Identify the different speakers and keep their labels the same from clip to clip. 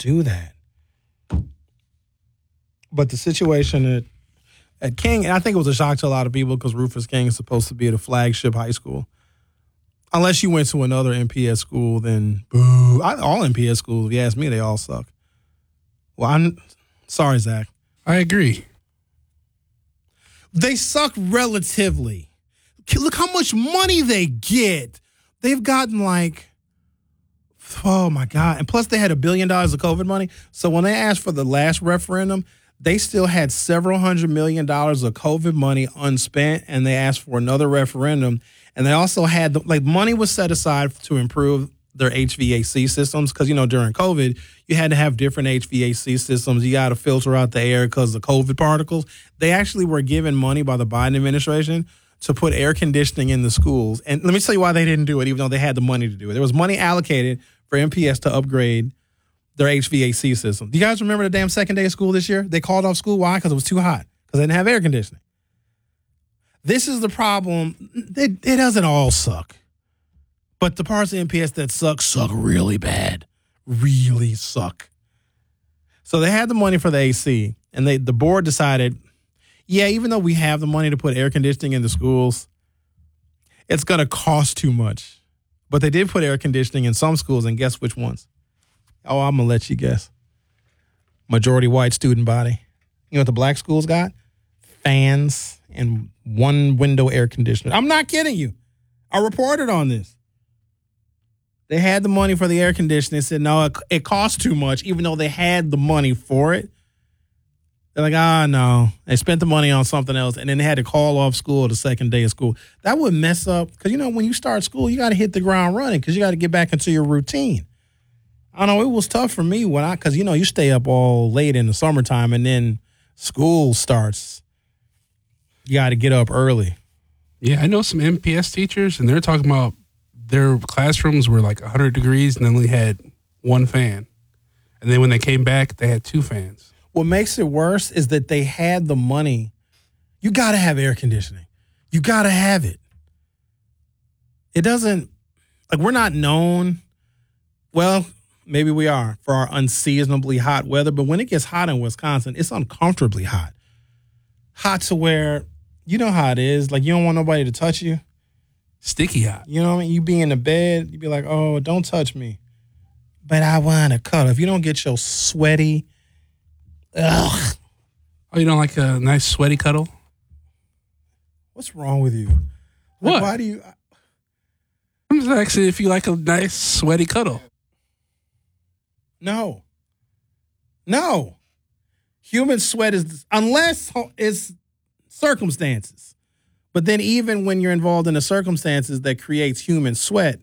Speaker 1: do that. But the situation at King, and I think it was a shock to a lot of people because Rufus King is supposed to be at a flagship high school. Unless you went to another MPS school, then boo. All MPS schools, if you ask me, they all suck. Well, I'm sorry, Zach.
Speaker 2: I agree.
Speaker 1: They suck relatively. Look how much money they get. They've gotten oh my God. And plus they had $1 billion of COVID money. So when they asked for the last referendum, they still had several $100 million of COVID money unspent, and they asked for another referendum. And they also had, money was set aside to improve their HVAC systems because, during COVID, you had to have different HVAC systems. You got to filter out the air because of COVID particles. They actually were given money by the Biden administration to put air conditioning in the schools. And let me tell you why they didn't do it, even though they had the money to do it. There was money allocated for MPS to upgrade their HVAC system. Do you guys remember the damn second day of school this year? They called off school. Why? Because it was too hot. Because they didn't have air conditioning. This is the problem. It doesn't all suck. But the parts of MPS that suck really bad. Really suck. So they had the money for the AC, and the board decided, even though we have the money to put air conditioning in the schools, it's going to cost too much. But they did put air conditioning in some schools, and guess which ones? Oh, I'm going to let you guess. Majority white student body. You know what the black schools got? Fans and one window air conditioner. I'm not kidding you. I reported on this. They had the money for the air conditioning. They said, no, it costs too much, even though they had the money for it. They're like, no. They spent the money on something else, and then they had to call off school the second day of school. That would mess up, because, when you start school, you got to hit the ground running because you got to get back into your routine. I know it was tough for me because, you stay up all late in the summertime, and then school starts. You got to get up early.
Speaker 2: Yeah, I know some MPS teachers, and they're talking about their classrooms were 100 degrees and they only had one fan. And then when they came back, they had two fans.
Speaker 1: What makes it worse is that they had the money. You got to have air conditioning. You got to have it. It doesn't, we're not known, well, maybe we are, for our unseasonably hot weather. But when it gets hot in Wisconsin, it's uncomfortably hot. Hot to where, you know how it is. You don't want nobody to touch you.
Speaker 2: Sticky hot.
Speaker 1: You know what I mean? You be in the bed, you be like, oh, don't touch me. But I want to cuddle. If you don't get your sweaty, ugh.
Speaker 2: Oh, you don't like a nice sweaty cuddle?
Speaker 1: What's wrong with you?
Speaker 2: What?
Speaker 1: Why do you?
Speaker 2: I'm just asking if you like a nice sweaty cuddle.
Speaker 1: No. Human sweat is, unless it's circumstances. But then even when you're involved in the circumstances that creates human sweat,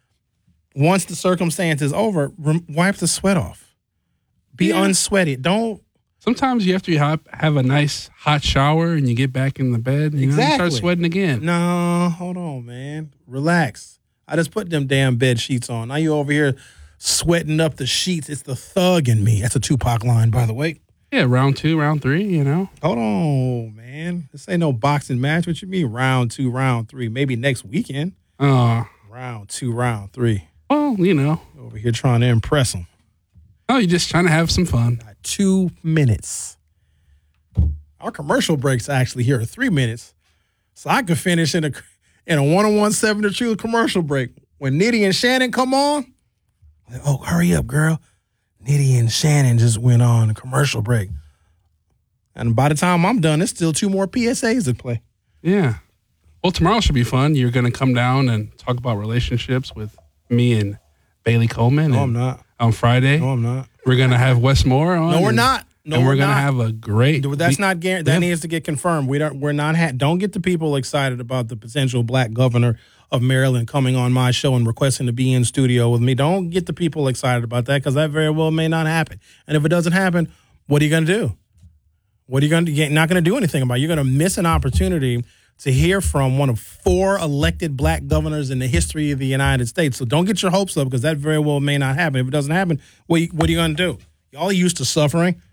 Speaker 1: once the circumstance is over, wipe the sweat off. Be unsweaty. Don't.
Speaker 2: Sometimes you have to have a nice hot shower and you get back in the bed and you start sweating again.
Speaker 1: No, hold on, man. Relax. I just put them damn bed sheets on. Now you over here sweating up the sheets. It's the thug in me. That's a Tupac line, by the way.
Speaker 2: Yeah, round 2, round 3,
Speaker 1: Hold on, man. This ain't no boxing match. What you mean round 2, round 3? Maybe next weekend. Round 2, round 3.
Speaker 2: Well,
Speaker 1: Over here trying to impress them.
Speaker 2: Oh, you're just trying to have some fun.
Speaker 1: Got 2 minutes. Our commercial breaks actually here are 3 minutes. So I could finish in a 101 7 The Truth commercial break. When Nitty and Shannon come on, oh, hurry up, girl. Nitty and Shannon just went on a commercial break. And by the time I'm done, there's still 2 more PSAs to play.
Speaker 2: Yeah. Well, tomorrow should be fun. You're going to come down and talk about relationships with me and Bailey Coleman.
Speaker 1: No, I'm not.
Speaker 2: On Friday.
Speaker 1: No, I'm not.
Speaker 2: We're going to have Wes Moore on.
Speaker 1: No, we're not. No,
Speaker 2: and we're going to have a great.
Speaker 1: That's not guaranteed. That needs to get confirmed. We're not. Don't get the people excited about the potential black governor of Maryland coming on my show and requesting to be in studio with me. Don't get the people excited about that because that very well may not happen. And if it doesn't happen, what are you going to do? What are you going to do? You're not going to do anything about it. You're going to miss an opportunity to hear from one of 4 elected black governors in the history of the United States. So don't get your hopes up because that very well may not happen. If it doesn't happen, what are you going to do? Y'all are used to suffering.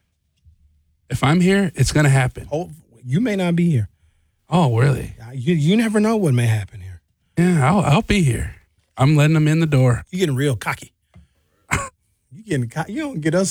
Speaker 2: If I'm here, it's going to happen.
Speaker 1: Oh, you may not be here.
Speaker 2: Oh, really?
Speaker 1: You never know what may happen here.
Speaker 2: Yeah, I'll be here. I'm letting them in the door.
Speaker 1: You're getting real cocky. You don't get us